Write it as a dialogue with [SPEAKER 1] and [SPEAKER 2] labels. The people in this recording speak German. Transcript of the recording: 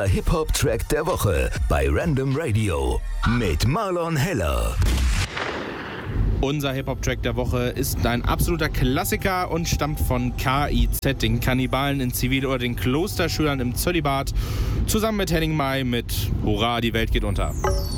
[SPEAKER 1] Hip-Hop-Track der Woche bei Random Radio mit Marlon Heller.
[SPEAKER 2] Unser Hip-Hop-Track der Woche ist ein absoluter Klassiker und stammt von KIZ, den Kannibalen in Zivil oder den Klosterschülern im Zölibat, zusammen mit Henning Mai mit Hurra, die Welt geht unter.